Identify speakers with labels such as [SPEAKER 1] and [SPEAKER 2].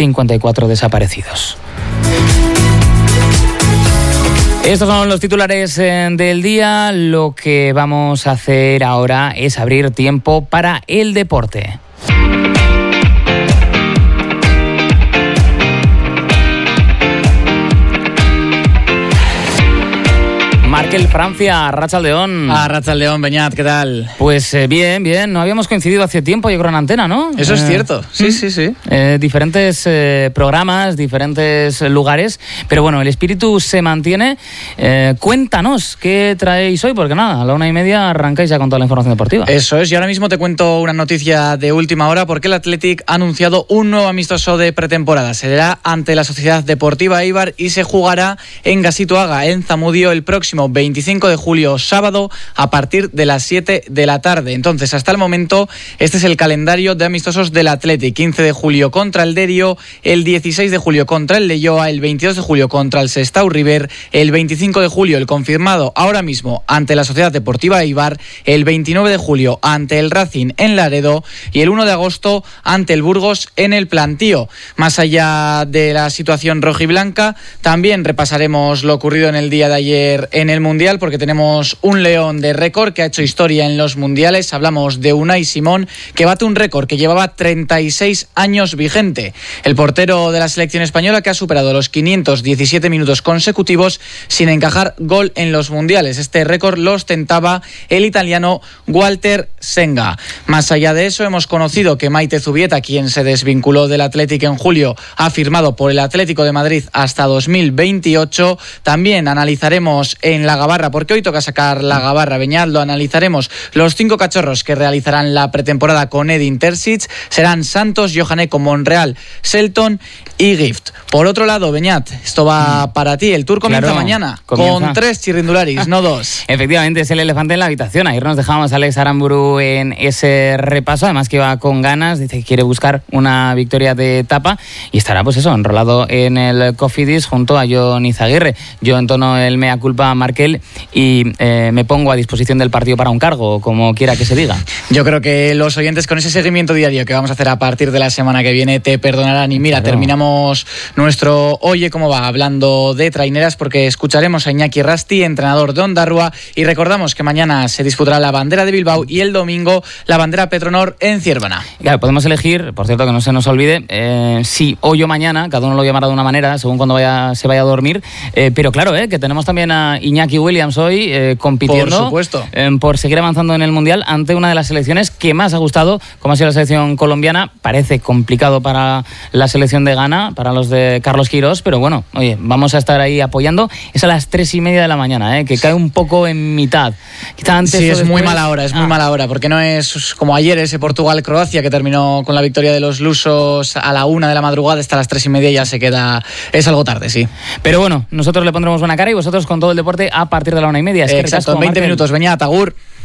[SPEAKER 1] 54 desaparecidos. Estos son los titulares del día. Lo que vamos a hacer ahora es abrir tiempo para el deporte. Markel, Francia, Arratsaldeon.
[SPEAKER 2] Arratsaldeon, Beñat, ¿qué tal?
[SPEAKER 1] Pues bien. No habíamos coincidido hace tiempo, yo creo, en antena, ¿no?
[SPEAKER 2] Eso es cierto, sí.
[SPEAKER 1] Diferentes programas, diferentes lugares, pero bueno, el espíritu se mantiene. Cuéntanos, ¿qué traéis hoy? Porque nada, a la 1:30 arrancáis ya con toda la información deportiva.
[SPEAKER 2] Eso es, y ahora mismo te cuento una noticia de última hora, porque el Athletic ha anunciado un nuevo amistoso de pretemporada. Será ante la Sociedad Deportiva Eibar y se jugará en Gazituaga, en Zamudio, el próximo 25 de julio, sábado, a partir de las 7 de la tarde. Entonces, hasta el momento, este es el calendario de amistosos del Athletic. 15 de julio contra el Derio, el 16 de julio contra el Leioa, el 22 de julio contra el Sestao River, el 25 de julio el confirmado ahora mismo ante la Sociedad Deportiva Eibar, el 29 de julio ante el Racing en Laredo y el 1 de agosto ante el Burgos en el Plantío. Más allá de la situación rojiblanca, también repasaremos lo ocurrido en el día de ayer en el Mundial, porque tenemos un león de récord que ha hecho historia en los mundiales. Hablamos de Unai Simón, que bate un récord que llevaba 36 años vigente. El portero de la selección española, que ha superado los 517 minutos consecutivos sin encajar gol en los mundiales. Este récord lo ostentaba el italiano Walter Senga. Más allá de eso, hemos conocido que Maite Zubieta, quien se desvinculó del Athletic en julio, ha firmado por el Atlético de Madrid hasta 2028. También analizaremos en la gabarra, porque hoy toca sacar la gabarra, Beñat, lo analizaremos. Los 5 cachorros que realizarán la pretemporada con Edin Terzic serán Santos, Johaneco, Monreal, Selton y Gift. Por otro lado, Beñat, esto va para ti. El Tour comienza mañana con 3 chirrindularis, no 2.
[SPEAKER 1] Efectivamente, es el elefante en la habitación. Ayer nos dejamos a Alex Aramburu en ese repaso, además que iba con ganas, dice que quiere buscar una victoria de etapa y estará, pues eso, enrolado en el Cofidis junto a Jon Izaguirre. Yo entono el mea culpa a Markel y me pongo a disposición del partido para un cargo, como quiera que se diga.
[SPEAKER 2] Yo creo que los oyentes, con ese seguimiento diario que vamos a hacer a partir de la semana que viene, te perdonarán. Y mira, terminamos nuestro Oye Cómo Va hablando de traineras, porque escucharemos a Iñaki Rasti, entrenador de Ondarrua, y recordamos que mañana se disputará la bandera de Bilbao y el domingo la bandera Petronor en Ciervana.
[SPEAKER 1] Claro, podemos elegir, por cierto, que no se nos olvide, si hoy o mañana, cada uno lo llamará de una manera, según cuando se vaya a dormir, pero claro, que tenemos también a Iñaki Williams hoy compitiendo,
[SPEAKER 2] por supuesto,
[SPEAKER 1] por seguir avanzando en el Mundial ante una de las selecciones que más ha gustado, como ha sido la selección colombiana. Parece complicado para la selección de Ghana, para los de Carlos Queiroz, pero bueno, oye, vamos a estar ahí apoyando. Es a las 3:30 de la mañana, que cae un poco en mitad. Quizá antes
[SPEAKER 2] sí, es muy mala hora, porque no es como ayer ese Portugal-Croacia que terminó con la victoria de los lusos a la 1 de la madrugada, hasta las 3:30 y ya se queda, es algo tarde, sí.
[SPEAKER 1] Pero bueno, nosotros le pondremos buena cara y vosotros con todo el deporte a partir de la 1:30.
[SPEAKER 2] Exacto, en 20 minutos, Beñat, agur.